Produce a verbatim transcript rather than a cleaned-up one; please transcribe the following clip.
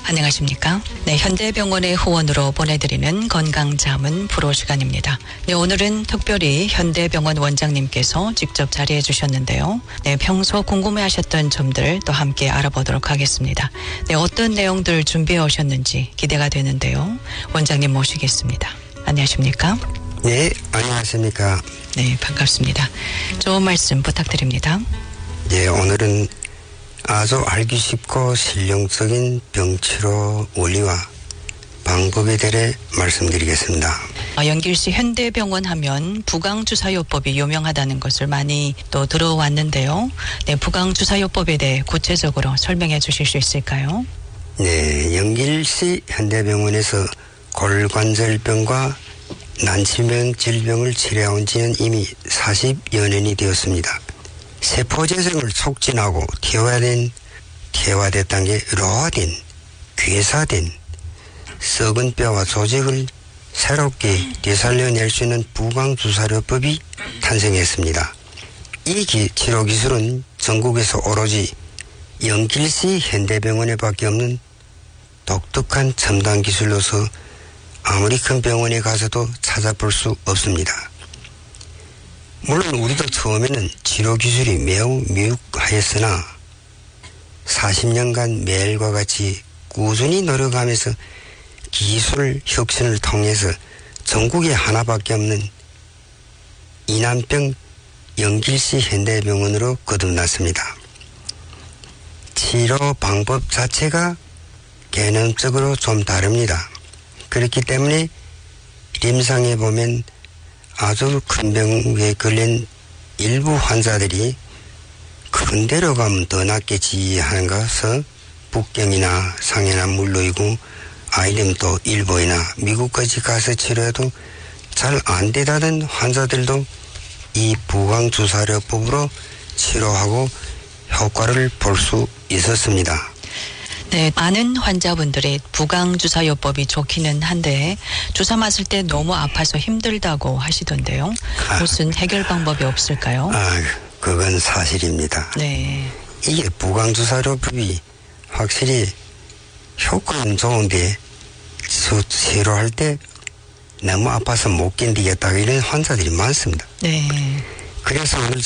안녕하십니까? 네, 현대병원의 후원으로 보내드리는 건강자문 프로 시간입니다. 네, 오늘은 특별히 현대병원 원장님께서 직접 자리해 주셨는데요. 네, 평소 궁금해하셨던 점들 또 함께 알아보도록 하겠습니다. 네, 어떤 내용들 준비해 오셨는지 기대가 되는데요. 원장님 모시겠습니다. 안녕하십니까? 네, 안녕하십니까? 네, 반갑습니다. 좋은 말씀 부탁드립니다. 네, 오늘은 아주 알기 쉽고 실용적인 병치료 원리와 방법에 대해 말씀드리겠습니다. 연길시 현대병원 하면 부강주사요법이 유명하다는 것을 많이 또 들어왔는데요. 네, 부강주사요법에 대해 구체적으로 설명해 주실 수 있을까요? 네, 연길시 현대병원에서 골관절병과 난치병 질병을 치료해온 지는 이미 사십여 년이 되었습니다. 세포 재생을 촉진하고 퇴화된, 퇴화됐다는 게 로화된, 괴사된 썩은 뼈와 조직을 새롭게 되살려낼 수 있는 부강주사요법이 탄생했습니다. 이 기, 치료 기술은 전국에서 오로지 연길시 현대병원에 밖에 없는 독특한 첨단 기술로서 아무리 큰 병원에 가서도 찾아볼 수 없습니다. 물론 우리도 처음에는 치료 기술이 매우 미흡하였으나 사십 년간 매일과 같이 꾸준히 노력하면서 기술 혁신을 통해서 전국에 하나밖에 없는 이난병 연길시 현대병원으로 거듭났습니다. 치료 방법 자체가 개념적으로 좀 다릅니다. 그렇기 때문에 임상에 보면 아주 큰 병에 걸린 일부 환자들이 큰 데로 가면 더 낫겠지 하는 것은 북경이나 상해나 물론이고 아니면 또 일본이나 미국까지 가서 치료해도 잘 안 되다는 환자들도 이 부강주사요법으로 치료하고 효과를 볼 수 있었습니다. 네, 많은 환자분들이 부강주사요법이 좋기는 한데 주사 맞을 때 너무 아파서 힘들다고 하시던데요. 무슨 해결 방법이 없을까요? 아, 그건 사실입니다. 네. 이게 부강주사요법이 확실히 효과는 좋은데 치료할 때 너무 아파서 못 견디겠다 이런 환자들이 많습니다. 네. 그래서 오늘